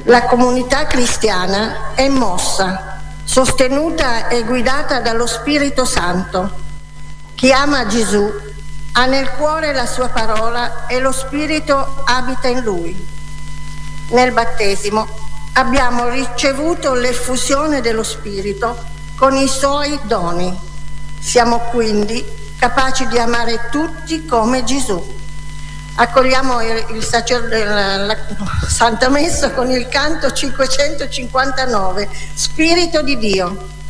La comunità cristiana è mossa, sostenuta e guidata dallo Spirito Santo. Chi ama Gesù ha nel cuore la sua parola e lo Spirito abita in lui. Nel battesimo abbiamo ricevuto l'effusione dello Spirito con i suoi doni. Siamo quindi capaci di amare tutti come Gesù. Accogliamo la Santa Messa con il canto 559, Spirito di Dio.